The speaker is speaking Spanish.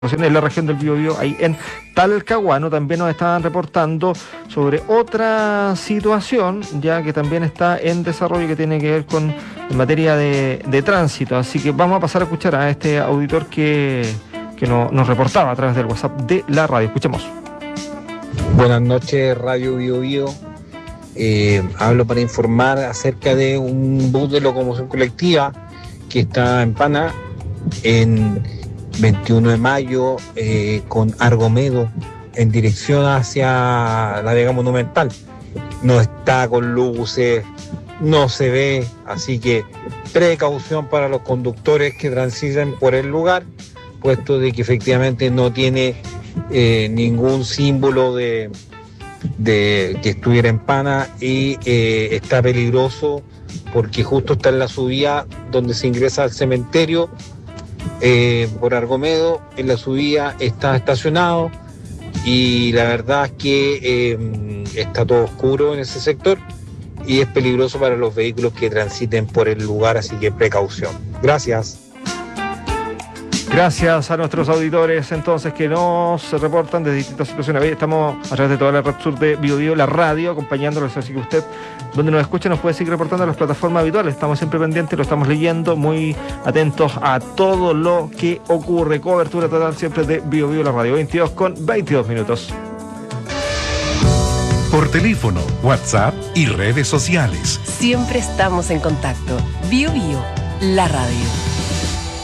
en la región del Biobío, ahí en Talcahuano. También nos estaban reportando sobre otra situación, ya que también está en desarrollo, que tiene que ver con en materia de tránsito. Así que vamos a pasar a escuchar a este auditor que nos reportaba a través del WhatsApp de la radio. Escuchemos. Buenas noches, Radio Biobío. Hablo para informar acerca de un bus de locomoción colectiva que está en Pana, en 21 de mayo, con Argomedo en dirección hacia la Vega Monumental. No está con luces, no se ve, así que precaución para los conductores que transiten por el lugar, puesto de que efectivamente no tiene ningún símbolo de que estuviera en Pana, y está peligroso porque justo está en la subida donde se ingresa al cementerio por Argomedo. En la subida está estacionado y la verdad es que está todo oscuro en ese sector y es peligroso para los vehículos que transiten por el lugar, así que precaución. Gracias. Gracias a nuestros auditores entonces que nos reportan de distintas situaciones. Estamos a través de toda la red sur de Biobío, la radio, acompañándolos, así que usted, donde nos escuche, nos puede seguir reportando a las plataformas habituales. Estamos siempre pendientes, lo estamos leyendo, muy atentos a todo lo que ocurre. Cobertura total siempre de Biobío, la radio. 22:22. Por teléfono, WhatsApp y redes sociales. Siempre estamos en contacto. Biobío, la radio.